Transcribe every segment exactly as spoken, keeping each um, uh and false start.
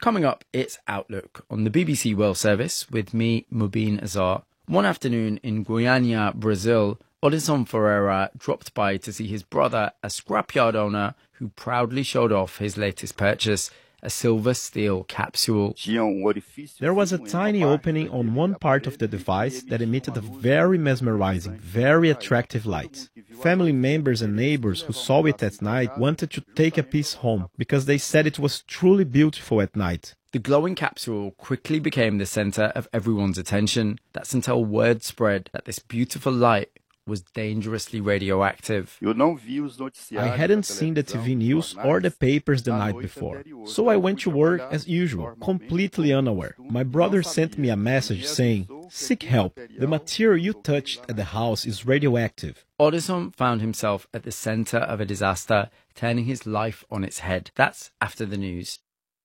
Coming up, it's Outlook on the B B C World Service with me, Mubin Azar. One afternoon in Goiânia, Brazil, Odyssean Ferreira dropped by to see his brother, a scrapyard owner who proudly showed off his latest purchase, a silver steel capsule. There was a tiny opening on one part of the device that emitted a very mesmerizing, very attractive light. Family members and neighbors who saw it at night wanted to take a piece home because they said it was truly beautiful at night. The glowing capsule quickly became the centre of everyone's attention. That's until word spread that this beautiful light was dangerously radioactive. I hadn't seen the T V news or the papers the night before, so I went to work as usual, completely unaware. My brother sent me a message saying, "Seek help. The material you touched at the house is radioactive." Odyssean found himself at the centre of a disaster, turning his life on its head. That's after the news.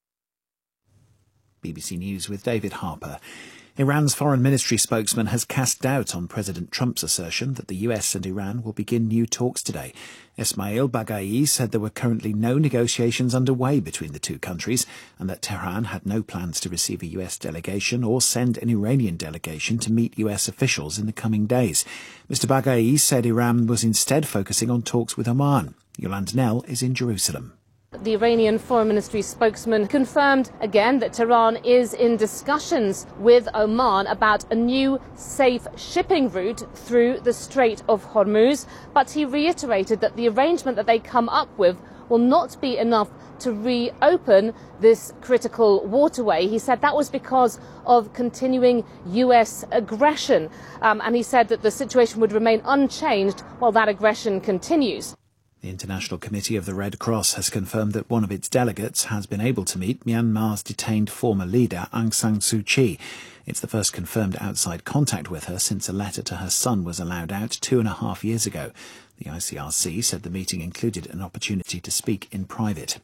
B B C News with David Harper. Iran's foreign ministry spokesman has cast doubt on President Trump's assertion that the U S and Iran will begin new talks today. Ismail Baghai said there were currently no negotiations underway between the two countries and that Tehran had no plans to receive a U S delegation or send an Iranian delegation to meet U S officials in the coming days. Mister Baghai said Iran was instead focusing on talks with Oman. Yolande Nell is in Jerusalem. The Iranian Foreign Ministry spokesman confirmed again that Tehran is in discussions with Oman about a new safe shipping route through the Strait of Hormuz, but he reiterated that the arrangement that they come up with will not be enough to reopen this critical waterway. He said that was because of continuing U S aggression, um, and he said that the situation would remain unchanged while that aggression continues. The International Committee of the Red Cross has confirmed that one of its delegates has been able to meet Myanmar's detained former leader Aung San Suu Kyi. It's the first confirmed outside contact with her since a letter to her son was allowed out two and a half years ago. The I C R C said the meeting included an opportunity to speak in private.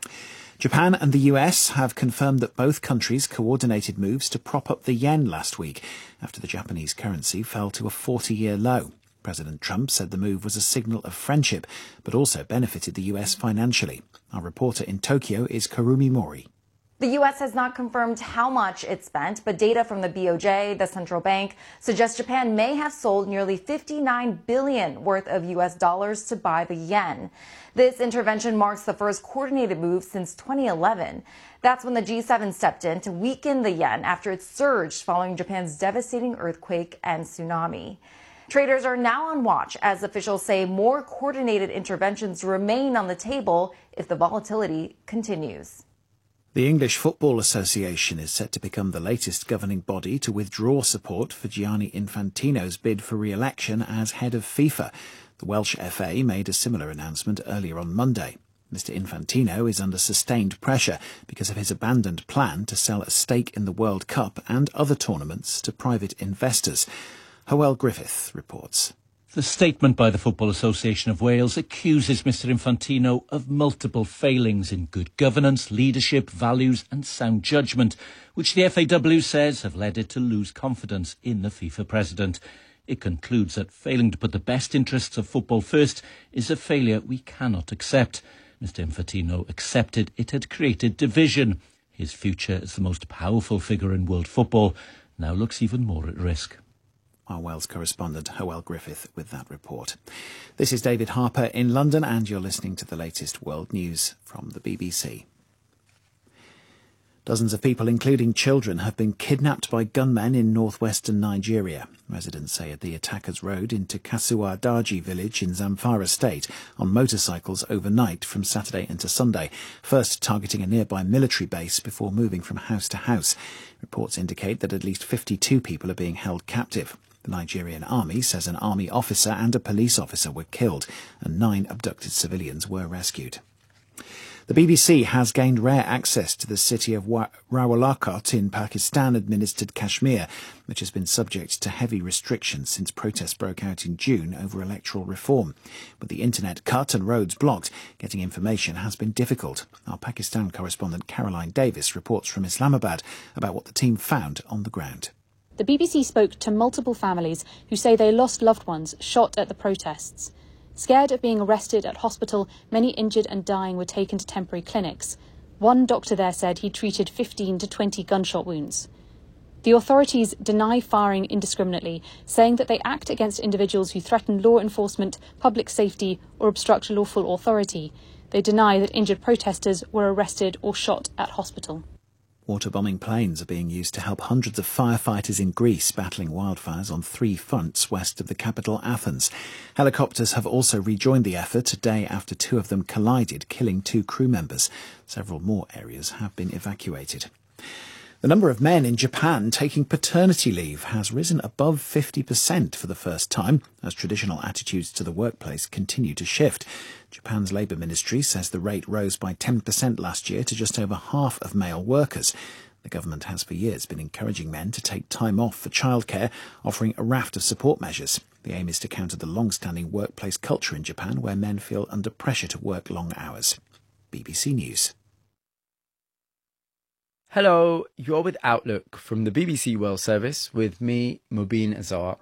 Japan and the U S have confirmed that both countries coordinated moves to prop up the yen last week after the Japanese currency fell to a forty-year low. President Trump said the move was a signal of friendship, but also benefited the U S financially. Our reporter in Tokyo is Karumi Mori. The U S has not confirmed how much it spent, but data from the B O J, the central bank, suggests Japan may have sold nearly fifty-nine billion dollars worth of U S dollars to buy the yen. This intervention marks the first coordinated move since twenty eleven. That's when the G seven stepped in to weaken the yen after it surged following Japan's devastating earthquake and tsunami. Traders are now on watch as officials say more coordinated interventions remain on the table if the volatility continues. The English Football Association is set to become the latest governing body to withdraw support for Gianni Infantino's bid for re-election as head of FIFA. The Welsh F A made a similar announcement earlier on Monday. Mister Infantino is under sustained pressure because of his abandoned plan to sell a stake in the World Cup and other tournaments to private investors. Howell Griffith reports. The statement by the Football Association of Wales accuses Mister Infantino of multiple failings in good governance, leadership, values and sound judgment, which the F A W says have led it to lose confidence in the FIFA president. It concludes that failing to put the best interests of football first is a failure we cannot accept. Mister Infantino accepted it had created division. His future as the most powerful figure in world football now looks even more at risk. Our Wales correspondent, Howell Griffith, with that report. This is David Harper in London, and you're listening to the latest world news from the B B C. Dozens of people, including children, have been kidnapped by gunmen in northwestern Nigeria. Residents say the attackers rode into Kasuwa Daji village in Zamfara state on motorcycles overnight from Saturday into Sunday, first targeting a nearby military base before moving from house to house. Reports indicate that at least fifty-two people are being held captive. The Nigerian army says an army officer and a police officer were killed and nine abducted civilians were rescued. The B B C has gained rare access to the city of Rawalakot in Pakistan-administered Kashmir, which has been subject to heavy restrictions since protests broke out in June over electoral reform. With the internet cut and roads blocked, getting information has been difficult. Our Pakistan correspondent Caroline Davis reports from Islamabad about what the team found on the ground. The B B C spoke to multiple families who say they lost loved ones shot at the protests. Scared of being arrested at hospital, many injured and dying were taken to temporary clinics. One doctor there said he treated fifteen to twenty gunshot wounds. The authorities deny firing indiscriminately, saying that they act against individuals who threaten law enforcement, public safety or obstruct lawful authority. They deny that injured protesters were arrested or shot at hospital. Water-bombing planes are being used to help hundreds of firefighters in Greece battling wildfires on three fronts west of the capital, Athens. Helicopters have also rejoined the effort a day after two of them collided, killing two crew members. Several more areas have been evacuated. The number of men in Japan taking paternity leave has risen above fifty percent for the first time as traditional attitudes to the workplace continue to shift. Japan's Labour Ministry says the rate rose by ten percent last year to just over half of male workers. The government has for years been encouraging men to take time off for childcare, offering a raft of support measures. The aim is to counter the long-standing workplace culture in Japan where men feel under pressure to work long hours. B B C News. Hello, you're with Outlook from the B B C World Service with me, Mubin Azar.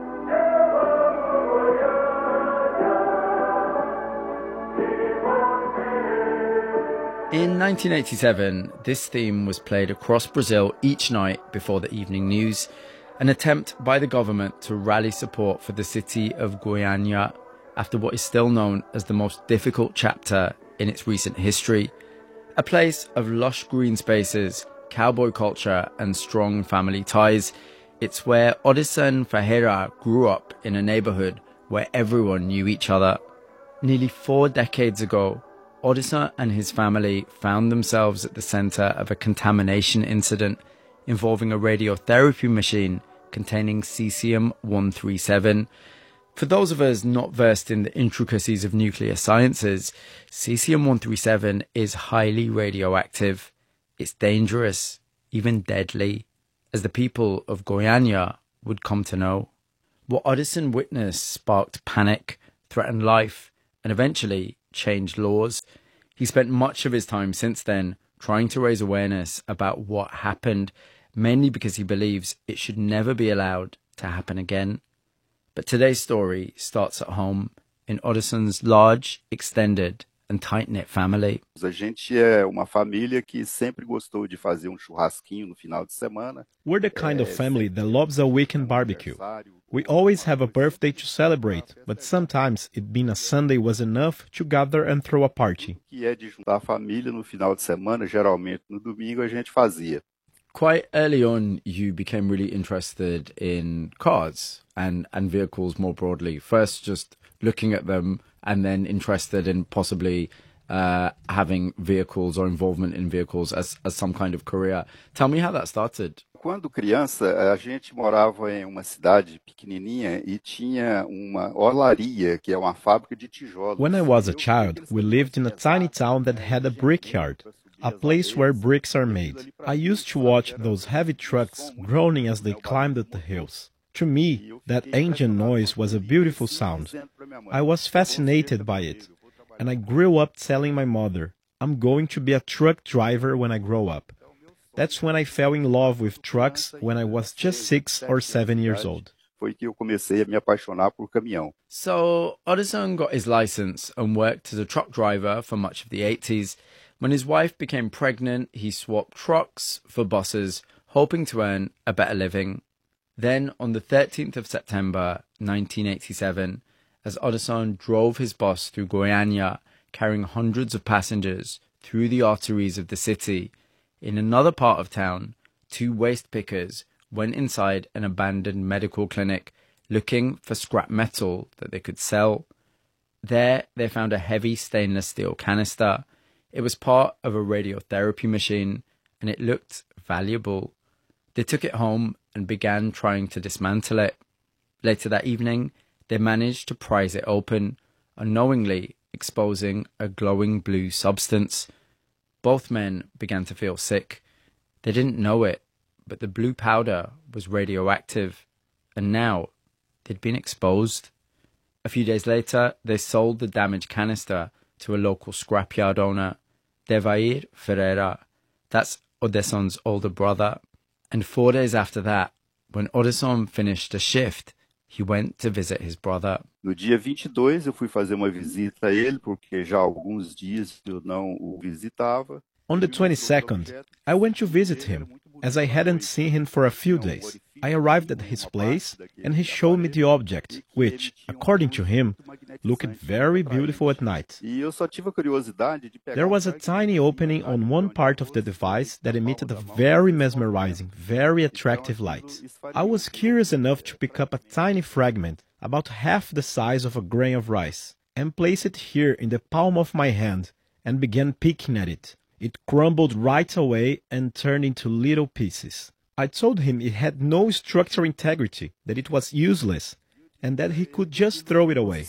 In nineteen eighty-seven, this theme was played across Brazil each night before the evening news, an attempt by the government to rally support for the city of Goiânia after what is still known as the most difficult chapter in its recent history. A place of lush green spaces, cowboy culture and strong family ties. It's where Odyssean Ferreira grew up in a neighbourhood where everyone knew each other. Nearly four decades ago, Odyssean and his family found themselves at the centre of a contamination incident involving a radiotherapy machine containing cesium one thirty-seven. For those of us not versed in the intricacies of nuclear sciences, cesium one thirty-seven is highly radioactive. It's dangerous, even deadly, as the people of Goiânia would come to know. What Odyssean witnessed sparked panic, threatened life, and eventually changed laws. He spent much of his time since then trying to raise awareness about what happened, mainly because he believes it should never be allowed to happen again. But today's story starts at home, in Odyssean's large, extended and tight-knit family. A gente é uma família que sempre gostou de fazer um churrasquinho no final de semana. We're the kind of family that loves a weekend barbecue. We always have a birthday to celebrate, but sometimes it being a Sunday was enough to gather and throw a party. Que é de juntar a família no final de semana, geralmente no domingo a gente fazia. Quite early on, you became really interested in cars and, and vehicles more broadly. First, just looking at them, and then interested in possibly uh, having vehicles or involvement in vehicles as, as some kind of career. Tell me how that started. Quando criança, a gente morava em uma cidade pequenininha e tinha uma olaria, que é uma fábrica de tijolos. When I was a child, we lived in a tiny town that had a brickyard, a place where bricks are made. I used to watch those heavy trucks groaning as they climbed up the hills. To me, that engine noise was a beautiful sound. I was fascinated by it, and I grew up telling my mother, I'm going to be a truck driver when I grow up. That's when I fell in love with trucks when I was just six or seven years old. Foi que eu comecei a me apaixonar por caminhão. So, Odyssean got his license and worked as a truck driver for much of the eighties. When his wife became pregnant, he swapped trucks for buses, hoping to earn a better living. Then, on the thirteenth of September nineteen eighty-seven, as Odyssean drove his bus through Goiânia, carrying hundreds of passengers through the arteries of the city, in another part of town, two waste pickers went inside an abandoned medical clinic looking for scrap metal that they could sell. There, they found a heavy stainless steel canister. It was part of a radiotherapy machine, and it looked valuable. They took it home and began trying to dismantle it. Later that evening, they managed to prise it open, unknowingly exposing a glowing blue substance. Both men began to feel sick. They didn't know it, but the blue powder was radioactive, and now they'd been exposed. A few days later, they sold the damaged canister to a local scrapyard owner, Devair Ferreira. That's Odyssean's older brother. And four days after that, when Odyssean finished a shift, he went to visit his brother. No dia vinte e dois, eu fui fazer uma visita a ele, porque já há alguns dias eu não o visitava. On the twenty-second, I went to visit him, as I hadn't seen him for a few days. I arrived at his place, and he showed me the object, which, according to him, looked very beautiful at night. There was a tiny opening on one part of the device that emitted a very mesmerizing, very attractive light. I was curious enough to pick up a tiny fragment, about half the size of a grain of rice, and place it here in the palm of my hand, and began picking at it. It crumbled right away and turned into little pieces. I told him it had no structural integrity, that it was useless, and that he could just throw it away.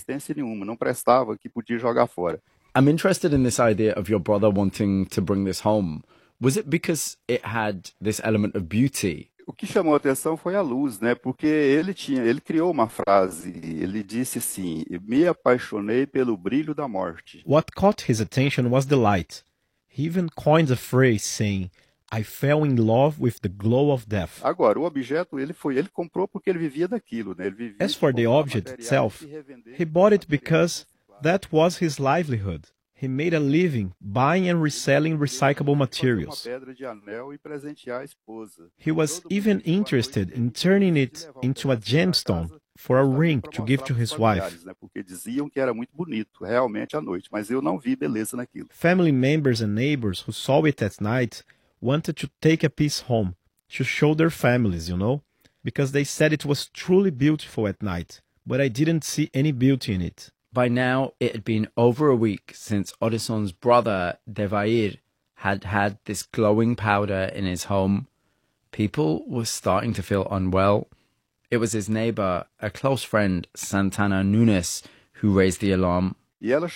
I'm interested in this idea of your brother wanting to bring this home. Was it because it had this element of beauty? O que chamou a atenção foi a luz, né? Porque ele tinha, ele criou uma frase, ele disse assim: "Me apaixonei pelo brilho da morte." What caught his attention was the light. He even coined a phrase saying, "I fell in love with the glow of death." Agora, o objeto ele foi, ele comprou porque ele vivia daquilo, né? Ele vivia. As for the object itself, he bought it because that was his livelihood. He made a living buying and reselling recyclable materials. He was even interested in turning it into a gemstone for a ring to give to his wife. Family members and neighbors who saw it at night wanted to take a piece home, to show their families, you know, because they said it was truly beautiful at night, but I didn't see any beauty in it. By now, it had been over a week since Odyson's brother, Devair, had had this glowing powder in his home. People were starting to feel unwell. It was his neighbor, a close friend, Santana Nunes, who raised the alarm. And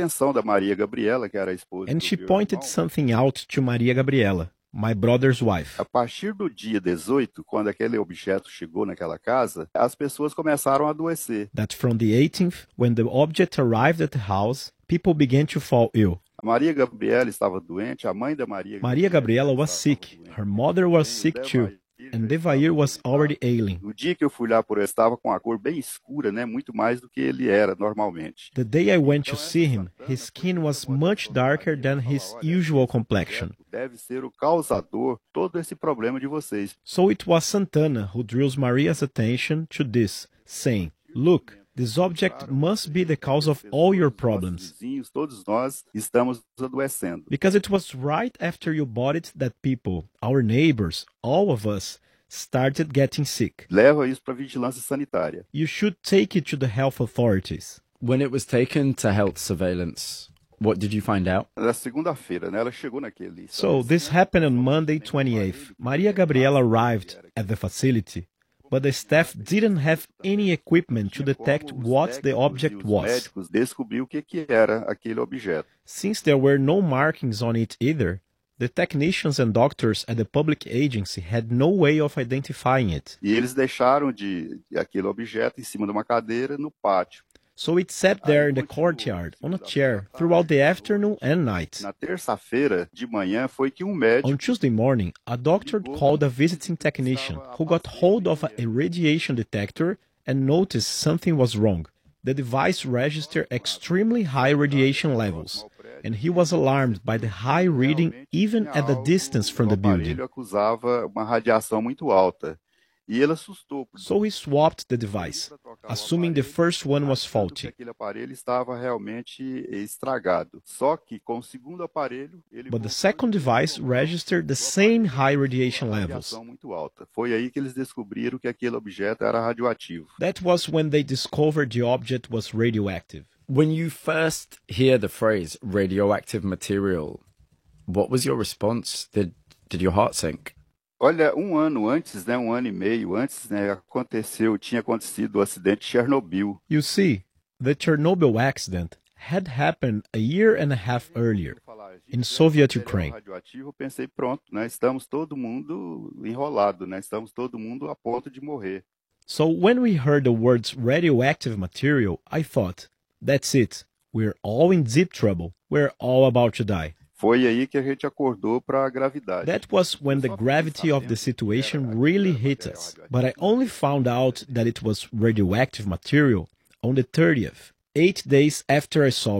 she pointed something out to Maria Gabriela, my brother's wife. A partir do dia dezoito, quando aquele objeto chegou naquela casa, as pessoas começaram a adoecer. That from the eighteenth, when the object arrived at the house, people began to fall ill. A Maria Gabriela estava doente, a mãe da Maria Maria Gabriela was sick, her mother was sick too, and Devair was already ailing. No dia que eu fui lá por ele, estava com a cor bem escura, né, muito mais do que ele era normalmente. The day I went to see him, his skin was much darker than his usual complexion. Deve ser o causador todo esse problema de vocês. So it was Santana who draws Maria's attention to this, saying, "Look, this object must be the cause of all your problems." Todos nós estamos adoecendo. Because it was right after you bought it that people, our neighbors, all of us, started getting sick. Leva isso para vigilância sanitária. You should take it to the health authorities. When it was taken to health surveillance, what did you find out? Na segunda-feira, né, ela chegou naquele. So this happened on Monday twenty-eighth. Maria Gabriela arrived at the facility, but the staff didn't have any equipment to detect what the object was. Descobriu o que que era aquele objeto. Since there were no markings on it either, the technicians and doctors at the public agency had no way of identifying it. E eles deixaram de aquele objeto em cima de uma cadeira no pátio. So it sat there in the courtyard, on a chair, throughout the afternoon and night. Na terça-feira de manhã foi que um médico. On Tuesday morning, a doctor called a visiting technician who got hold of a radiation detector and noticed something was wrong. The device registered extremely high radiation levels, and he was alarmed by the high reading even at the distance from the building. Acusava uma radiação muito alta. E ele assustou. So he swapped the device, assuming the first one was faulty. Aquele aparelho estava realmente estragado. Só que com o segundo aparelho, ele But the second device registered the same high radiation levels. muito alta. Foi aí que eles descobriram que aquele objeto era radioativo. That was when they discovered the object was radioactive. When you first hear the phrase radioactive material, what was your response? Did did your heart sink? Olha, um ano antes, né, um ano e meio antes, né, aconteceu, tinha acontecido o acidente de Chernobyl. You see, the Chernobyl accident had happened a year and a half earlier in Soviet Ukraine. Eu pensei, pronto, né, estamos todo mundo enrolado, né, estamos todo mundo a ponto de morrer. So when we heard the words radioactive material, I thought, that's it. We're all in deep trouble. We're all about to die. Foi aí que a gente acordou para a gravidade. That was when the gravity of the situation really hit us. But I only found out that it was radioactive material on the thirtieth, eight days after I saw it.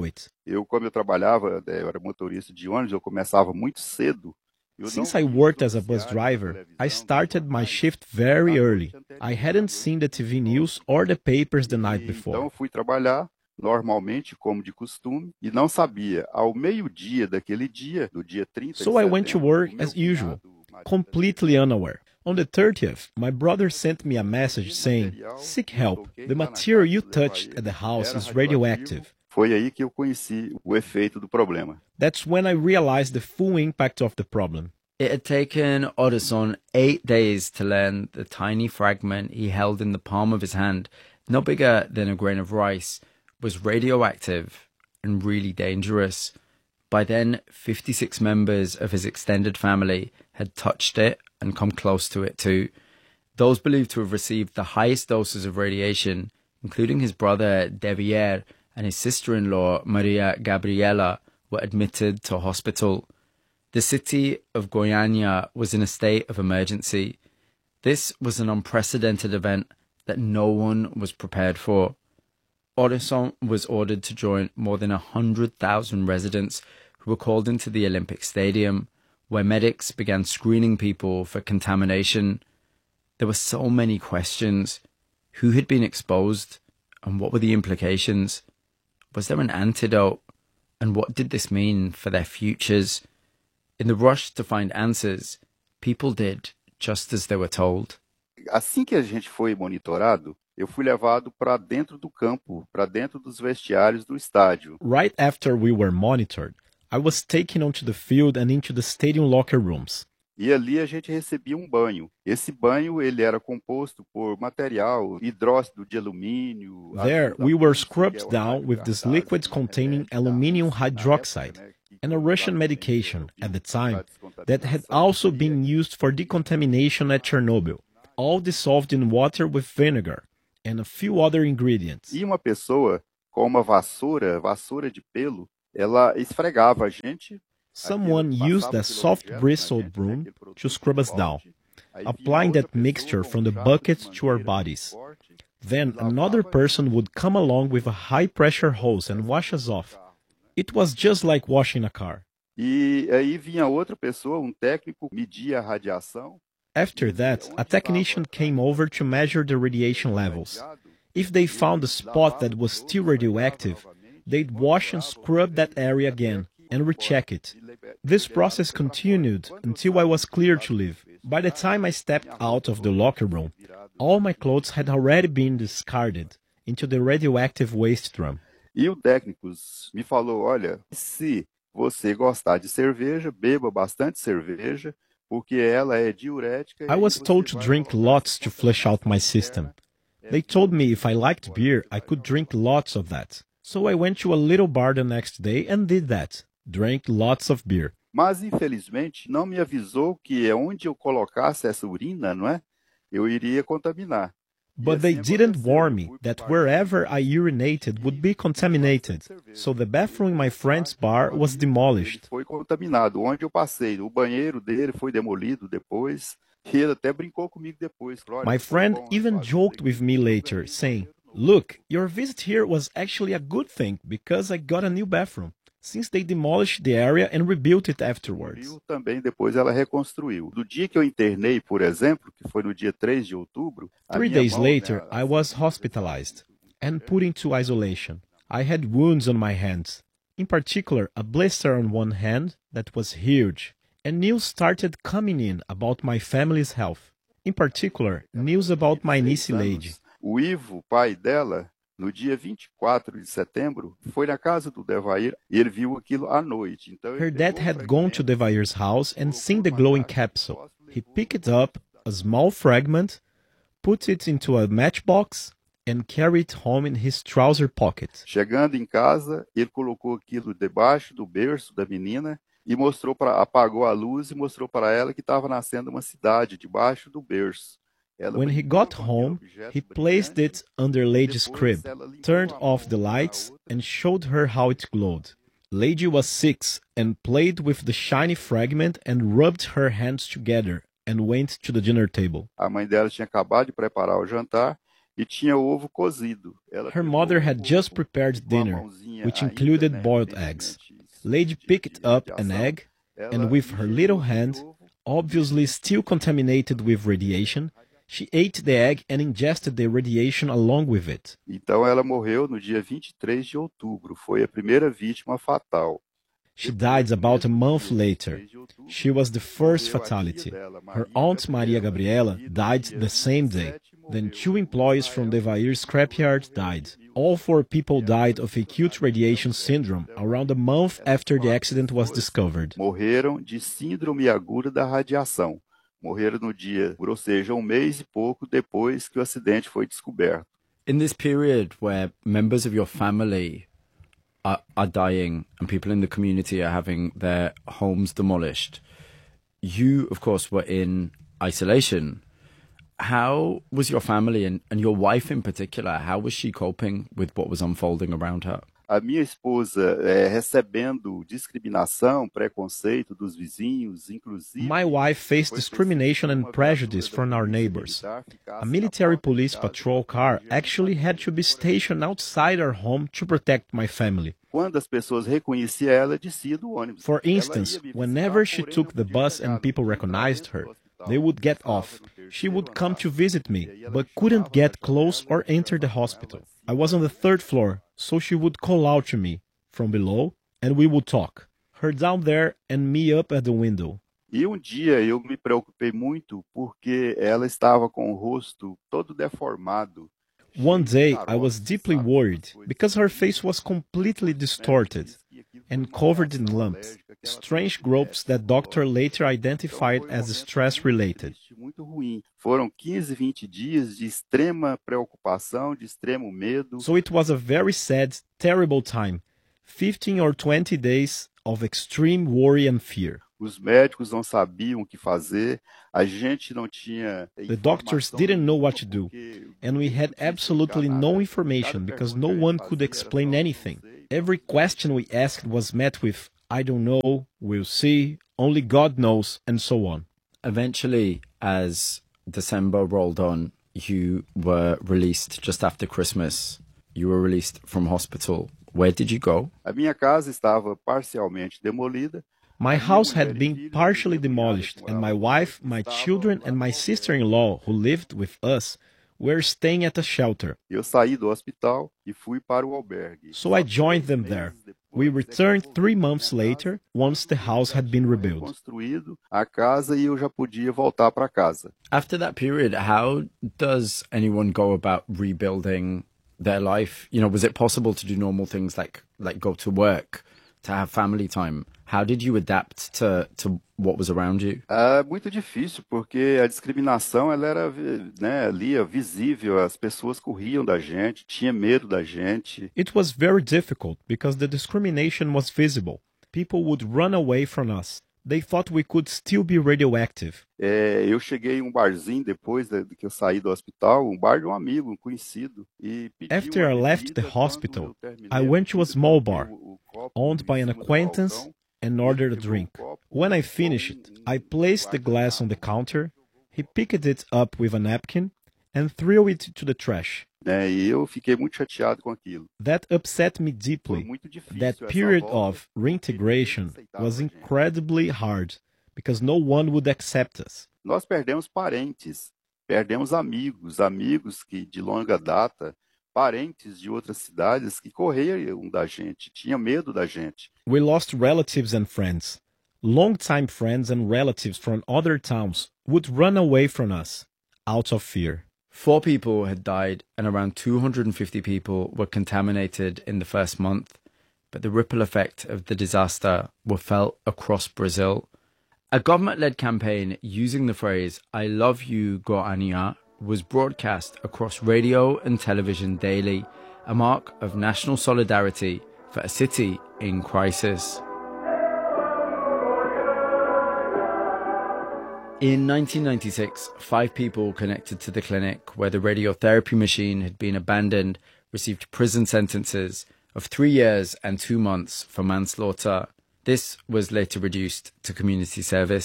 Eu, como eu trabalhava, eu era motorista de ônibus, eu começava muito cedo. Since I worked as a bus driver, I started my shift very early. I hadn't seen the T V news or the papers the night before. Então eu fui trabalhar normalmente, como de costume, e não sabia, ao meio-dia daquele dia, do dia trinta So I went to work as usual, completely unaware. On the thirtieth, my brother sent me a message saying, "Seek help. The material you touched at the house is radioactive." Foi aí que eu conheci o efeito do problema. That's when I realized the full impact of the problem. It had taken Odysson eight days to learn the tiny fragment he held in the palm of his hand, no bigger than a grain of rice, was radioactive and really dangerous. By then, fifty-six members of his extended family had touched it and come close to it too. Those believed to have received the highest doses of radiation, including his brother Devier and his sister-in-law Maria Gabriela, were admitted to hospital. The city of Goiânia was in a state of emergency. This was an unprecedented event that no one was prepared for. Odysson was ordered to join more than one hundred thousand residents who were called into the Olympic Stadium, where medics began screening people for contamination. There were so many questions. Who had been exposed, and what were the implications? Was there an antidote, and what did this mean for their futures? In the rush to find answers, people did just as they were told. Assim que a gente foi monitorado, eu fui levado para dentro do campo, para dentro dos vestiários do estádio. Right after we were monitored, I was taken onto the field and into the stadium locker rooms. E ali a gente recebia um banho. Esse banho ele era composto por material hidróxido de alumínio. There, we were scrubbed down with this liquid containing aluminium hydroxide and a Russian medication at the time that had also been used for decontamination at Chernobyl, all dissolved in water with vinegar and a few other ingredients. E uma pessoa com uma vassoura, vassoura de pelo, ela esfregava a gente. Someone used a soft bristled broom to scrub us down, applying that mixture from the bucket to our bodies. Then another person would come along with a high-pressure hose and wash us off. It was just like washing a car. E aí vinha outra pessoa, um técnico, media a radiação. After that, a technician came over to measure the radiation levels. If they found a spot that was still radioactive, they'd wash and scrub that area again and recheck it. This process continued until I was cleared to leave. By the time I stepped out of the locker room, all my clothes had already been discarded into the radioactive waste drum. E o técnico me falou, olha, se você gostar de cerveja, beba bastante cerveja, porque ela é diurética. I was told to drink lots to flush out my system. They told me if I liked beer, I could drink lots of that. So I went to a little bar the next day and did that. Drank lots of beer. Mas, infelizmente, não me avisou que onde eu colocasse essa urina, não é? Eu iria contaminar. But they didn't warn me that wherever I urinated would be contaminated. So the bathroom in my friend's bar was demolished. Foi contaminado. Onde eu passei, o banheiro dele foi demolido depois. E ele até brincou comigo depois. My friend even joked with me later, saying, "Look, your visit here was actually a good thing because I got a new bathroom, since they demolished the area and rebuilt it afterwards." Também depois ela reconstruiu. Do dia que eu internei, por exemplo, que foi no dia três de outubro, Three days later, I was hospitalized and put into isolation. I had wounds on my hands, in particular a blister on one hand that was huge, and news started coming in about my family's health. In particular, news about my niece Lady. O Ivo, pai dela, no dia vinte e quatro de setembro, foi na casa do Devair e ele viu aquilo à noite. Então, her dad had gone to Devair's house and seen the glowing capsule. He picked up a small fragment, put it into a matchbox, and carried it home in his trouser pocket. Chegando em casa, ele colocou aquilo debaixo do berço da menina e mostrou para apagou a luz e mostrou para ela que estava nascendo uma cidade debaixo do berço. When he got home, he placed it under Lady's crib, turned off the lights, and showed her how it glowed. Lady was six and played with the shiny fragment and rubbed her hands together and went to the dinner table. A mãe dela tinha acabado de preparar o jantar e tinha ovo cozido. Her mother had just prepared dinner, which included boiled eggs. Lady picked up an egg, and with her little hand, obviously still contaminated with radiation, she ate the egg and ingested the radiation along with it. Então ela morreu no dia vinte e três de outubro. Foi a primeira vítima fatal. She died about a month later. She was the first fatality. Her aunt Maria Gabriela died the same day. Then two employees from the Vair scrapyard died. All four people died of acute radiation syndrome around a month after the accident was discovered. Morreram de síndrome aguda da radiação. Morreram no dia, ou seja, um mês e pouco depois que o acidente foi descoberto. In this period where members of your family are, are dying and people in the community are having their homes demolished, you, of course, were in isolation. How was your family and, and your wife in particular, how was she coping with what was unfolding around her? A minha esposa é, recebendo discriminação, preconceito dos vizinhos, inclusive... My wife faced discrimination and prejudice from our neighbors. A military police patrol car actually had to be stationed outside our home to protect my family. Quando as pessoas reconheciam ela, descia do ônibus. For instance, whenever she took the bus and people recognized her, they would get off. She would come to visit me, but couldn't get close or enter the hospital. I was on the third floor, so she would call out to me from below, and we would talk. Her down there and me up at the window. E um dia eu me preocupei muito porque ela estava com o rosto todo deformado. One day I was deeply worried because her face was completely distorted and covered in lumps, strange growths that doctor later identified as stress-related. Muito ruim. Foram quinze, vinte dias de extrema preocupação, de extremo medo. So it was a very sad, terrible time. fifteen or twenty days of extreme worry and fear. Os médicos não sabiam o que fazer, a gente não tinha... The doctors didn't know what to do, and we had absolutely no information because no one could explain anything. Every question we asked was met with, I don't know, we'll see, only God knows, and so on. Eventually, as December rolled on, you were released just after Christmas. You were released from hospital. Where did you go? A minha casa estava parcialmente demolida. My house had been partially demolished, and my wife, my children, and my sister-in-law, who lived with us, were staying at a shelter. Eu saí do hospital e fui para o albergue. So I joined them there. We returned three months later, once the house had been rebuilt. Construído a casa e eu já podia voltar para casa. After that period, how does anyone go about rebuilding their life? You know, was it possible to do normal things like like go to work, to have family time? How did you adapt to to what was around you? É muito difícil, porque a discriminação ela era, né, ali visível, as pessoas corriam da gente, tinha medo da gente. It was very difficult because the discrimination was visible. People would run away from us. They thought we could still be radioactive. É, eu cheguei em um barzinho depois de, de que eu saí do hospital, um bar de um amigo, um conhecido. E After I left the hospital, I went to a small bar, owned by an acquaintance, and ordered a drink. When I finished, I placed the glass on the counter, he picked it up with a napkin, and threw it to the trash. É, e eu fiquei muito chateado com aquilo. That upset me deeply. That period of reintegration was incredibly hard, because no one would accept us. Nós perdemos parentes, perdemos amigos, amigos que de longa data, parentes de outras cidades que corriam da gente, tinham medo da gente. We lost relatives and friends. Long-time friends and relatives from other towns would run away from us, out of fear. Four people had died and around two hundred fifty people were contaminated in the first month, but the ripple effect of the disaster were felt across Brazil. A government-led campaign using the phrase, I love you, Goiânia, was broadcast across radio and television daily, a mark of national solidarity for a city in crisis. In nineteen ninety-six, five people connected to the clinic where the radiotherapy machine had been abandoned received prison sentences of three years and two months for manslaughter. This was later reduced to community service.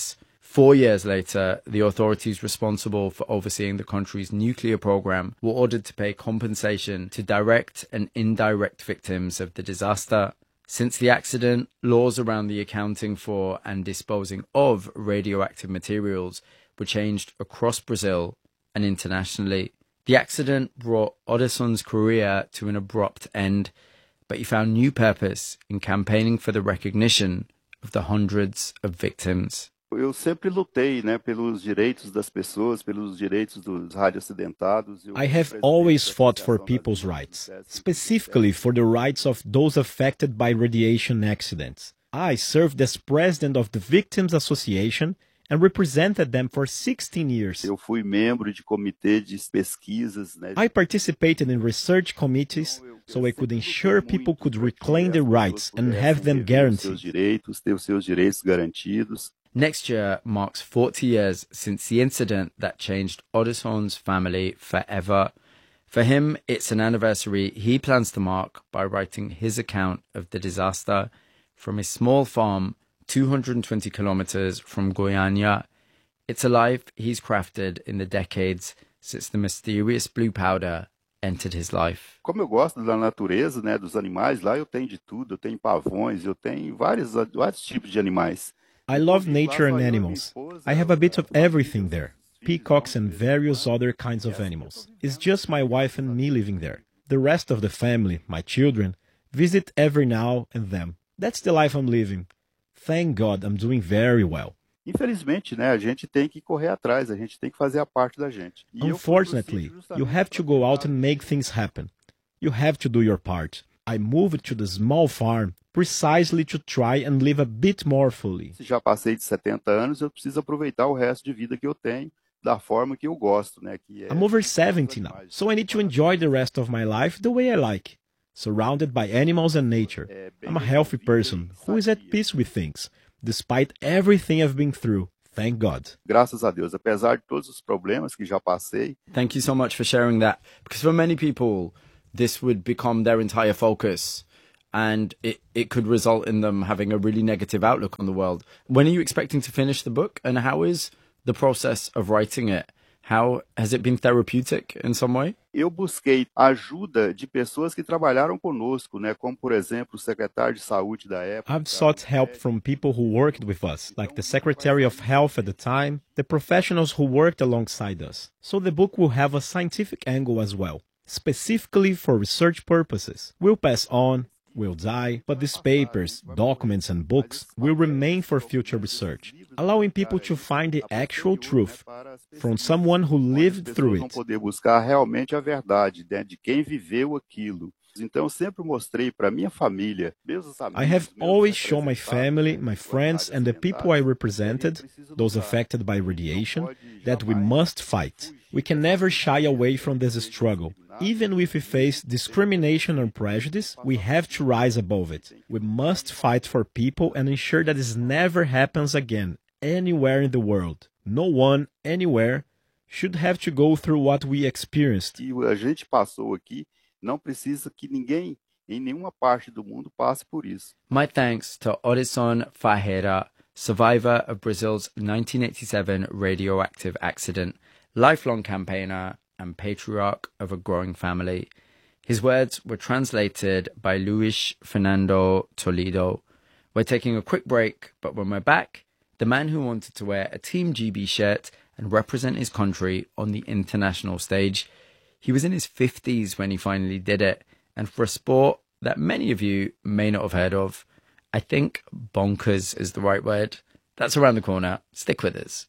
Four years later, the authorities responsible for overseeing the country's nuclear program were ordered to pay compensation to direct and indirect victims of the disaster. Since the accident, laws around the accounting for and disposing of radioactive materials were changed across Brazil and internationally. The accident brought Oderson's career to an abrupt end, but he found new purpose in campaigning for the recognition of the hundreds of victims. Eu sempre lutei, né, pelos direitos das pessoas, pelos direitos dos radioacidentados. I have always fought for people's rights, specifically for the rights of those affected by radiation accidents. I served as president of the Victims Association and represented them for sixteen years. Eu fui membro de comitê de pesquisas, né? I participated in research committees so I could ensure people could reclaim their rights and have them guaranteed. Seus direitos, ter os seus direitos garantidos. Next year marks forty years since the incident that changed Oderson's family forever. For him, it's an anniversary he plans to mark by writing his account of the disaster from his small farm two hundred twenty kilometers from Goiânia. It's a life he's crafted in the decades since the mysterious blue powder entered his life. Como eu gosto da natureza, né, dos animais, lá eu tenho de tudo. Eu tenho pavões, eu tenho vários, vários tipos de animais. I love nature and animals. I have a bit of everything there. Peacocks and various other kinds of animals. It's just my wife and me living there. The rest of the family, my children, visit every now and then. That's the life I'm living. Thank God I'm doing very well. Infelizmente, né, a gente tem que correr atrás, a gente tem que fazer a parte da gente. E Unfortunately, you have to go out and make things happen. You have to do your part. I moved to the small farm precisely to try and live a bit more fully. Se já passei de setenta anos, eu preciso aproveitar o resto de vida que eu tenho da forma que eu gosto, né, que é... I'm over seventy now, so I need to enjoy the rest of my life the way I like, surrounded by animals and nature. I'm a healthy person who is at peace with things, despite everything I've been through. Thank God. Graças a Deus, apesar de todos os problemas que já passei. Thank you so much for sharing that, because for many people this would become their entire focus and it, it could result in them having a really negative outlook on the world. When are you expecting to finish the book, and how is the process of writing it? How has it been therapeutic in some way? Eu busquei ajuda de pessoas que trabalharam conosco, né, como por exemplo o secretário de saúde da época. I've sought help from people who worked with us, like the Secretary of Health at the time, the professionals who worked alongside us. So the book will have a scientific angle as well, specifically for research purposes. We'll pass on, we'll die, but these papers, documents and books will remain for future research, allowing people to find the actual truth from someone who lived through it. Poder buscar realmente a verdade, né, de quem viveu aquilo. Então sempre mostrei para minha família, meus amigos. I have always shown my family, my friends and the people I represented, those affected by radiation, that we must fight. We can never shy away from this struggle. Even if we face discrimination or prejudice, we have to rise above it. We must fight for people and ensure that this never happens again, anywhere in the world. No one, anywhere, should have to go through what we experienced. E a gente passou aqui, não precisa que ninguém em nenhuma parte do mundo passe por isso. My thanks to Odesson Ferreira, survivor of Brazil's nineteen eighty-seven radioactive accident, lifelong campaigner and patriarch of a growing family. His words were translated by Luis Fernando Toledo. We're taking a quick break, but when we're back, the man who wanted to wear a Team G B shirt and represent his country on the international stage. He was in his fifties when he finally did it, and for a sport that many of you may not have heard of, I think bonkers is the right word. That's around the corner. Stick with us.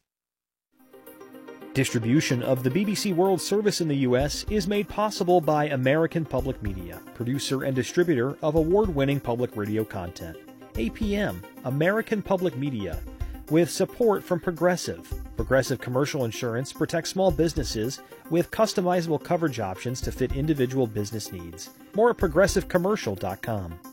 Distribution of the B B C World Service in the U S is made possible by American Public Media, producer and distributor of award-winning public radio content. A P M, American Public Media, with support from Progressive. Progressive Commercial Insurance protects small businesses with customizable coverage options to fit individual business needs. More at progressive commercial dot com.